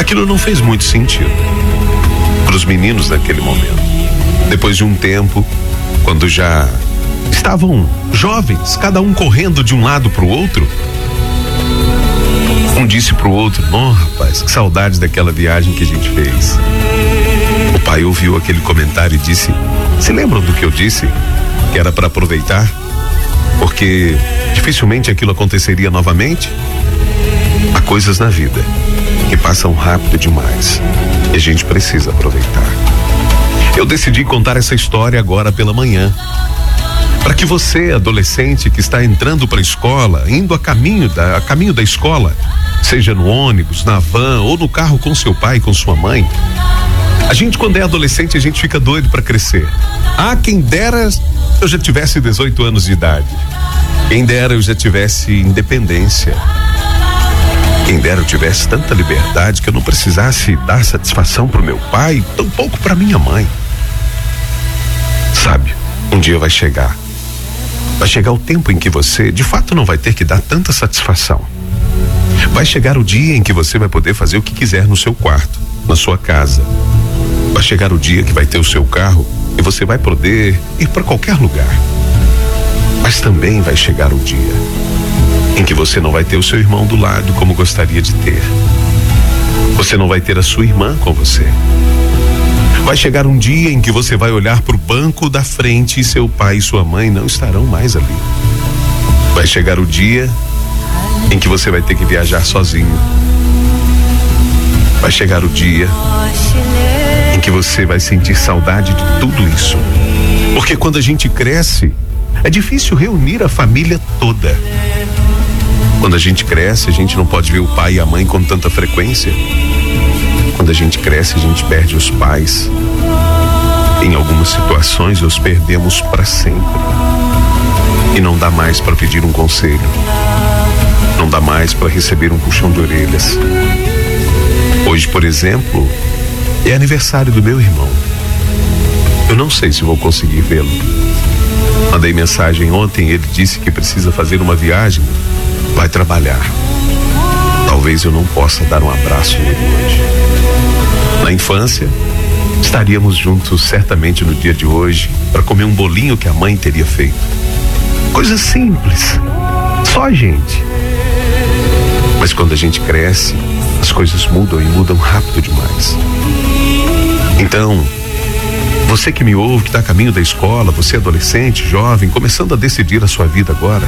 Aquilo não fez muito sentido para os meninos naquele momento. Depois de um tempo, quando já estavam jovens, cada um correndo de um lado para o outro, um disse para o outro: "Não, rapaz, que saudade daquela viagem que a gente fez." O pai ouviu aquele comentário e disse: "Se lembram do que eu disse? Que era para aproveitar? Porque dificilmente aquilo aconteceria novamente." Há coisas na vida que passam rápido demais e a gente precisa aproveitar. Eu decidi contar essa história agora pela manhã, para que você, adolescente que está entrando para a escola, indo a caminho da escola, seja no ônibus, na van ou no carro com seu pai e com sua mãe, a gente, quando é adolescente, a gente fica doido para crescer. Ah, quem dera eu já tivesse 18 anos de idade. Quem dera eu já tivesse independência. Quem dera eu tivesse tanta liberdade que eu não precisasse dar satisfação pro meu pai, tampouco pra minha mãe. Sabe, um dia vai chegar. Vai chegar o tempo em que você, de fato, não vai ter que dar tanta satisfação. Vai chegar o dia em que você vai poder fazer o que quiser no seu quarto, na sua casa. Vai chegar o dia que vai ter o seu carro e você vai poder ir para qualquer lugar. Mas também vai chegar o dia em que você não vai ter o seu irmão do lado como gostaria de ter. Você não vai ter a sua irmã com você. Vai chegar um dia em que você vai olhar para o banco da frente e seu pai e sua mãe não estarão mais ali. Vai chegar o dia em que você vai ter que viajar sozinho. Vai chegar o dia em que você vai sentir saudade de tudo isso. Porque quando a gente cresce, é difícil reunir a família toda. Quando a gente cresce, a gente não pode ver o pai e a mãe com tanta frequência. Quando a gente cresce, a gente perde os pais. Em algumas situações, os perdemos para sempre. E não dá mais para pedir um conselho. Não dá mais para receber um puxão de orelhas. Hoje, por exemplo, é aniversário do meu irmão. Eu não sei se vou conseguir vê-lo. Mandei mensagem ontem, ele disse que precisa fazer uma viagem. Vai trabalhar. Talvez eu não possa dar um abraço nele hoje. Na infância, estaríamos juntos certamente no dia de hoje para comer um bolinho que a mãe teria feito. Coisa simples, só a gente. Mas quando a gente cresce, as coisas mudam e mudam rápido demais. Então, você que me ouve, que está a caminho da escola, você adolescente, jovem, começando a decidir a sua vida agora,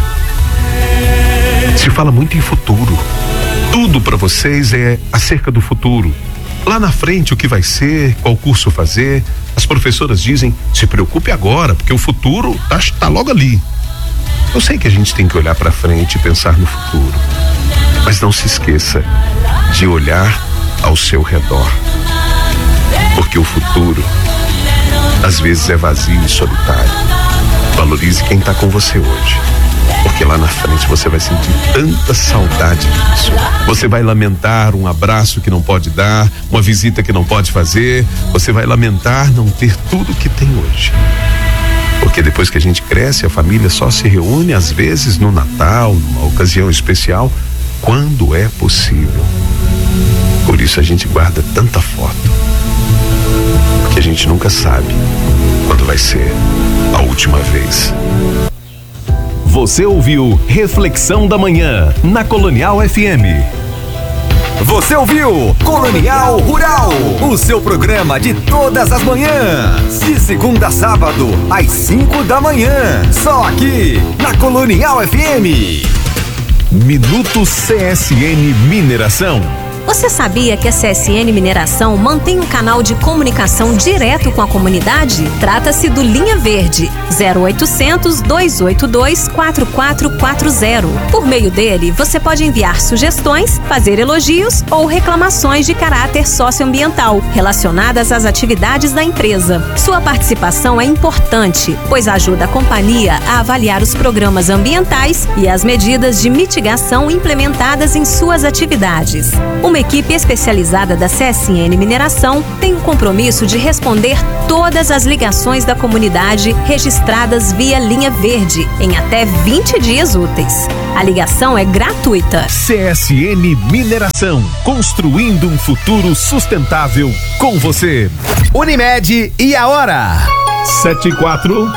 se fala muito em futuro. Tudo para vocês é acerca do futuro. Lá na frente, o que vai ser, qual curso fazer. As professoras dizem: se preocupe agora, porque o futuro tá logo ali. Eu sei que a gente tem que olhar para frente e pensar no futuro, mas não se esqueça de olhar ao seu redor, porque o futuro às vezes é vazio e solitário. Valorize quem tá com você hoje, porque lá na frente você vai sentir tanta saudade disso. Você vai lamentar um abraço que não pode dar, uma visita que não pode fazer. Você vai lamentar não ter tudo que tem hoje. Porque depois que a gente cresce, a família só se reúne às vezes no Natal, numa ocasião especial, quando é possível. Por isso a gente guarda tanta foto, porque a gente nunca sabe quando vai ser a última vez. Você ouviu Reflexão da Manhã na Colonial FM. Você ouviu Colonial Rural, o seu programa de todas as manhãs, de segunda a sábado, às 5 da manhã, só aqui na Colonial FM. Minuto CSN Mineração. Você sabia que a CSN Mineração mantém um canal de comunicação direto com a comunidade? Trata-se do Linha Verde, 0800 282 4440. Por meio dele, você pode enviar sugestões, fazer elogios ou reclamações de caráter socioambiental relacionadas às atividades da empresa. Sua participação é importante, pois ajuda a companhia a avaliar os programas ambientais e as medidas de mitigação implementadas em suas atividades. O Uma equipe especializada da CSN Mineração tem o compromisso de responder todas as ligações da comunidade registradas via linha verde em até 20 dias úteis. A ligação é gratuita. CSN Mineração, construindo um futuro sustentável com você. Unimed e a hora? 7:04.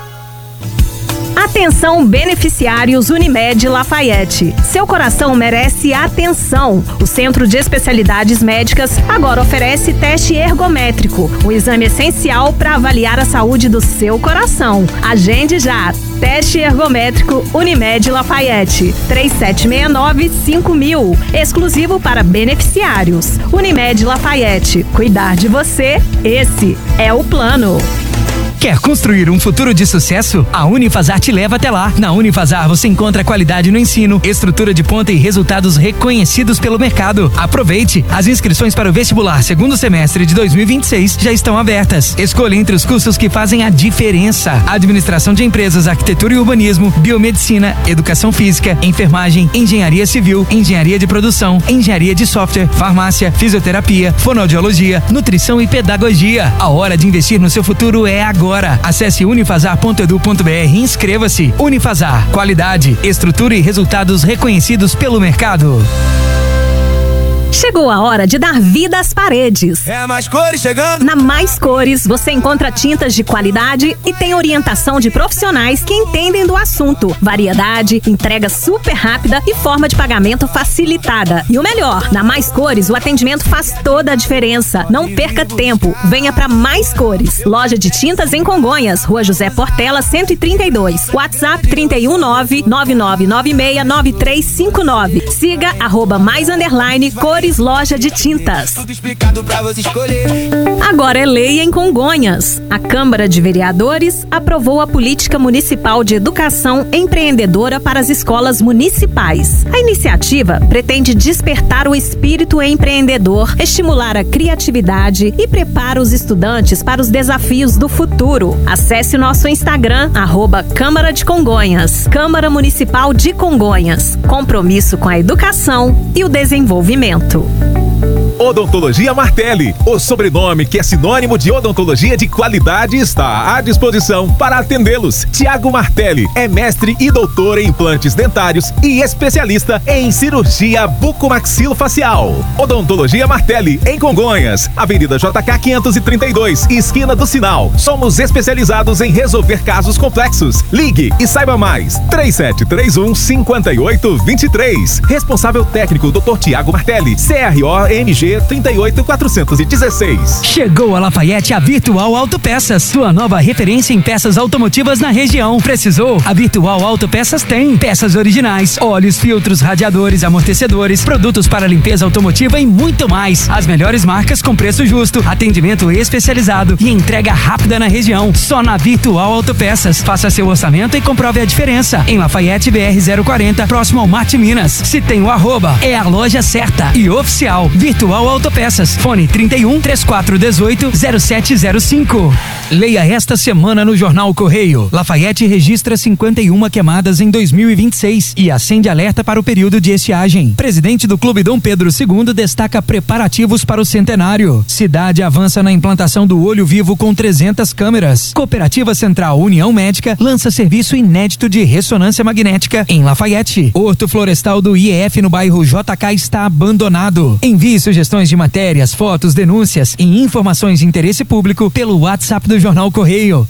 Atenção, beneficiários Unimed Lafayette. Seu coração merece atenção. O Centro de Especialidades Médicas agora oferece teste ergométrico, um exame essencial para avaliar a saúde do seu coração. Agende já. Teste ergométrico Unimed Lafayette. 3769-5000. Exclusivo para beneficiários. Unimed Lafayette. Cuidar de você, esse é o plano. Quer construir um futuro de sucesso? A Unifazar te leva até lá. Na Unifazar você encontra qualidade no ensino, estrutura de ponta e resultados reconhecidos pelo mercado. Aproveite! As inscrições para o vestibular segundo semestre de 2026 já estão abertas. Escolha entre os cursos que fazem a diferença: administração de empresas, arquitetura e urbanismo, biomedicina, educação física, enfermagem, engenharia civil, engenharia de produção, engenharia de software, farmácia, fisioterapia, fonoaudiologia, nutrição e pedagogia. A hora de investir no seu futuro é agora. Acesse unifazar.edu.br e inscreva-se. Unifazar, qualidade, estrutura e resultados reconhecidos pelo mercado. Chegou a hora de dar vida às paredes. É a Mais Cores chegando. Na Mais Cores, você encontra tintas de qualidade e tem orientação de profissionais que entendem do assunto. Variedade, entrega super rápida e forma de pagamento facilitada. E o melhor, na Mais Cores, o atendimento faz toda a diferença. Não perca tempo, venha para Mais Cores. Loja de tintas em Congonhas, Rua José Portela, 132. WhatsApp 319-9996-9359. Siga @mais_cores Loja de Tintas. Agora é lei em Congonhas. A Câmara de Vereadores aprovou a Política Municipal de Educação Empreendedora para as escolas municipais. A iniciativa pretende despertar o espírito empreendedor, estimular a criatividade e prepara os estudantes para os desafios do futuro. Acesse o nosso Instagram, @Câmara de Congonhas. Câmara Municipal de Congonhas. Compromisso com a educação e o desenvolvimento. Odontologia Martelli, o sobrenome que é sinônimo de odontologia de qualidade, está à disposição para atendê-los. Tiago Martelli é mestre e doutor em implantes dentários e especialista em cirurgia bucomaxilofacial. Odontologia Martelli, em Congonhas, Avenida JK 532, esquina do Sinal. Somos especializados em resolver casos complexos. Ligue e saiba mais. 3731-5823. Responsável técnico Dr. Tiago Martelli, CRO-MG 38416. Chegou a Lafayette a Virtual Autopeças, sua nova referência em peças automotivas na região. Precisou? A Virtual Autopeças tem peças originais, óleos, filtros, radiadores, amortecedores, produtos para limpeza automotiva e muito mais. As melhores marcas com preço justo, atendimento especializado e entrega rápida na região. Só na Virtual Autopeças. Faça seu orçamento e comprove a diferença. Em Lafayette BR 040, próximo ao Marte Minas. Se tem o @ é a loja certa e oficial. Virtual Autopeças. Fone 31-3418-0705. Leia esta semana no Jornal Correio. Lafayette registra 51 queimadas em 2026 e acende alerta para o período de estiagem. Presidente do Clube Dom Pedro II destaca preparativos para o centenário. Cidade avança na implantação do olho vivo com 300 câmeras. Cooperativa Central União Médica lança serviço inédito de ressonância magnética em Lafayette. Horto Florestal do IEF no bairro JK está abandonado. Envie sugestões de matérias, fotos, denúncias e informações de interesse público pelo WhatsApp do Jornal Correio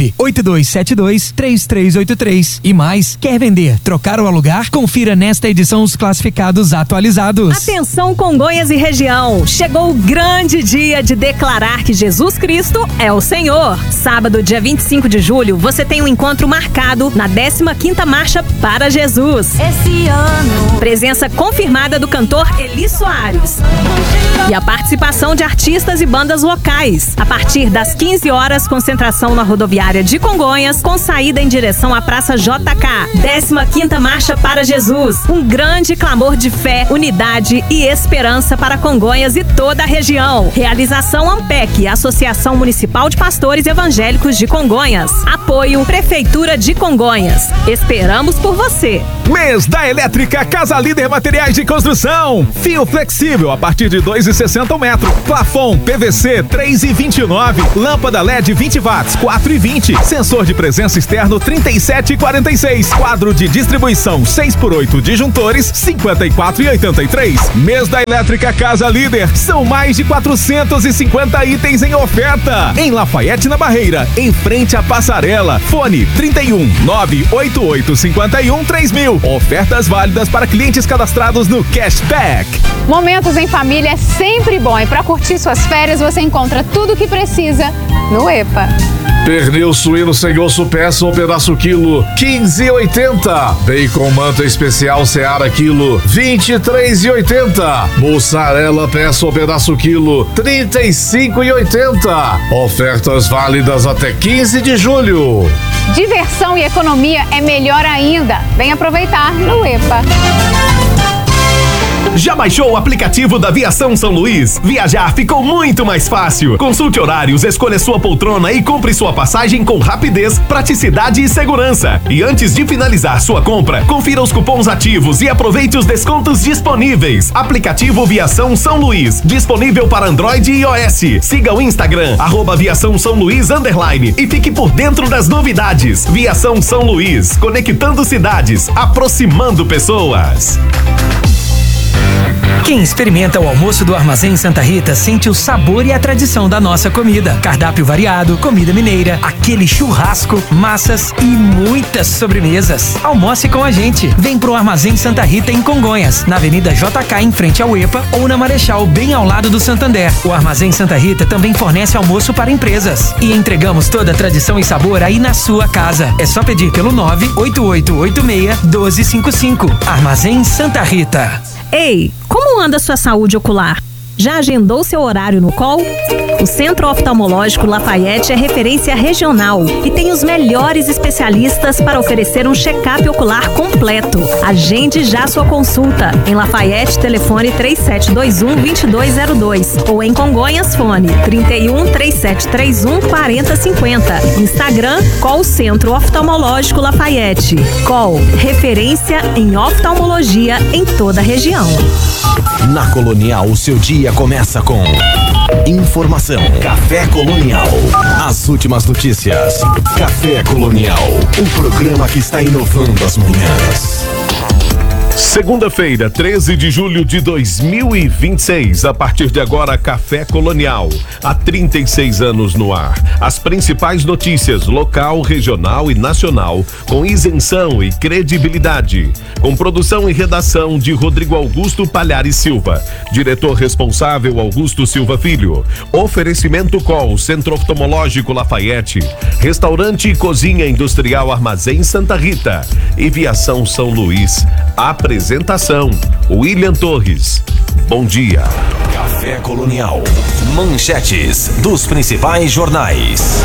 98272-3383. E mais, quer vender, trocar ou alugar? Confira nesta edição os classificados atualizados. Atenção, Congonhas e região! Chegou o grande dia de declarar que Jesus Cristo é o Senhor. Sábado, dia 25 de julho, você tem um encontro marcado na 15ª Marcha para Jesus. Esse ano, Presença confirmada do cantor Eli Soares. E a participação de artistas e bandas locais. A partir das 15 horas, concentração na rodoviária de Congonhas, com saída em direção à Praça JK. 15ª Marcha para Jesus. Um grande clamor de fé, unidade e esperança para Congonhas e toda a região. Realização AMPEC, Associação Municipal de Pastores Evangélicos de Congonhas. Apoio Prefeitura de Congonhas. Esperamos por você. Mês da Elétrica Casa Líder Materiais de Construção. Fio flexível a partir de 2,60 o metro. Plafon PVC 3,29. Lâmpada LED 20 watts 4,20. Sensor de presença externo 37,46. Quadro de distribuição 6x8 disjuntores 54,83. Mês da Elétrica Casa Líder. São mais de 450 itens em oferta. Em Lafayette, na Barreira, em frente à passarela. Fone 31 988 51 3000. Ofertas válidas para clientes cadastrados no Cashback. Momentos em família é sempre bom e para curtir suas férias você encontra tudo o que precisa no EPA. Pernil suíno sem osso peça ou pedaço quilo 15,80. Bacon manta especial Seara quilo 23,80. Mussarela peça ou pedaço quilo 35,80. Ofertas válidas até 15 de julho. Diversão e economia é melhor ainda. Vem aproveitar no EPA. Já baixou o aplicativo da Viação São Luís? Viajar ficou muito mais fácil. Consulte horários, escolha sua poltrona e compre sua passagem com rapidez, praticidade e segurança. E antes de finalizar sua compra, confira os cupons ativos e aproveite os descontos disponíveis. Aplicativo Viação São Luís, disponível para Android e iOS. Siga o Instagram, @Viação São Luís _ e fique por dentro das novidades. Viação São Luís, conectando cidades, aproximando pessoas. Quem experimenta o almoço do Armazém Santa Rita sente o sabor e a tradição da nossa comida. Cardápio variado, comida mineira, aquele churrasco, massas e muitas sobremesas. Almoce com a gente. Vem pro Armazém Santa Rita em Congonhas, na Avenida JK em frente ao EPA ou na Marechal, bem ao lado do Santander. O Armazém Santa Rita também fornece almoço para empresas. E entregamos toda a tradição e sabor aí na sua casa. É só pedir pelo 98886-1255. Armazém Santa Rita. Ei, como anda sua saúde ocular? Já agendou seu horário no COL? O Centro Oftalmológico Lafayette é referência regional e tem os melhores especialistas para oferecer um check-up ocular completo. Agende já sua consulta. Em Lafayette, telefone 3721-2202 ou em Congonhas, fone 31-3731-4050. Instagram, COL Centro Oftalmológico Lafayette. COL, referência em oftalmologia em toda a região. Na Colonial, o seu dia começa com informação. Café Colonial. As últimas notícias. Café Colonial. O programa que está inovando as manhãs. Segunda-feira, 13 de julho de 2026. A partir de agora, Café Colonial. Há 36 anos no ar. As principais notícias local, regional e nacional, com isenção e credibilidade. Com produção e redação de Rodrigo Augusto Palhares Silva. Diretor responsável, Augusto Silva Filho. Oferecimento COL, Centro Oftalmológico Lafayette. Restaurante e Cozinha Industrial Armazém Santa Rita. E Viação São Luís. Apresentação, William Torres. Bom dia. Café Colonial. Manchetes dos principais jornais.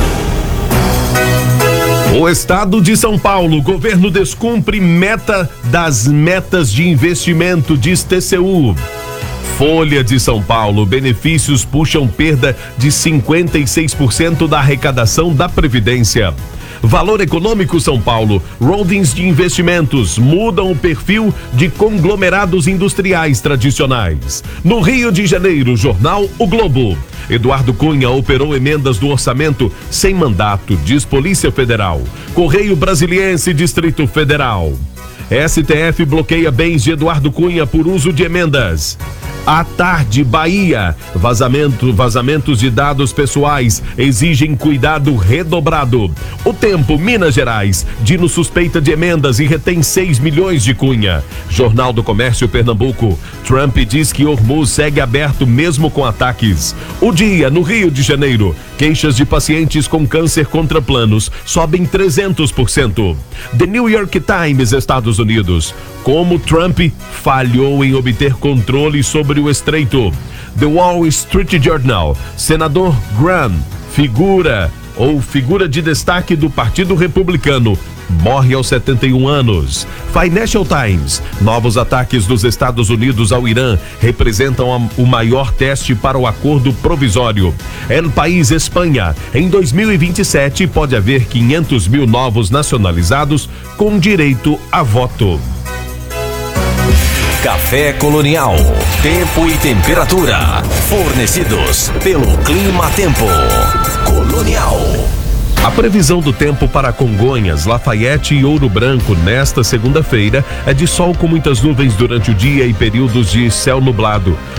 O estado de São Paulo, governo descumpre meta das metas de investimento, diz TCU. Folha de São Paulo, benefícios puxam perda de 56% da arrecadação da Previdência. Valor Econômico São Paulo, holdings de investimentos mudam o perfil de conglomerados industriais tradicionais. No Rio de Janeiro, jornal O Globo. Eduardo Cunha operou emendas do orçamento sem mandato, diz Polícia Federal. Correio Brasiliense, Distrito Federal. STF bloqueia bens de Eduardo Cunha por uso de emendas. À tarde, Bahia. Vazamentos de dados pessoais exigem cuidado redobrado. O Tempo, Minas Gerais. Dino suspeita de emendas e retém 6 milhões de Cunha. Jornal do Comércio Pernambuco. Trump diz que Hormuz segue aberto mesmo com ataques. O Dia, no Rio de Janeiro. Queixas de pacientes com câncer contra planos sobem 300%. The New York Times, Estados Unidos. Como Trump falhou em obter controle sobre o estreito. The Wall Street Journal. Senador Graham, figura de destaque do Partido Republicano, morre aos 71 anos. Financial Times. Novos ataques dos Estados Unidos ao Irã representam o maior teste para o acordo provisório. El País, Espanha. Em 2027 pode haver 500 mil novos nacionalizados com direito a voto. Café Colonial. Tempo e temperatura. Fornecidos pelo Clima Tempo. Colonial. A previsão do tempo para Congonhas, Lafayette e Ouro Branco nesta segunda-feira é de sol com muitas nuvens durante o dia e períodos de céu nublado.